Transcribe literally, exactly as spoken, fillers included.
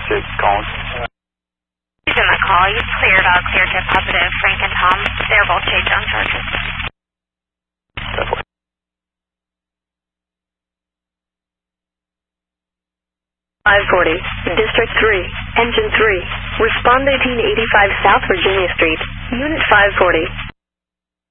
six, calling. Who's in the call? You cleared all clear to positive. Frank and Tom, they're both chased on charges. Definitely. five forty, District three, Engine three, respond eighteen eighty-five South Virginia Street, Unit five forty.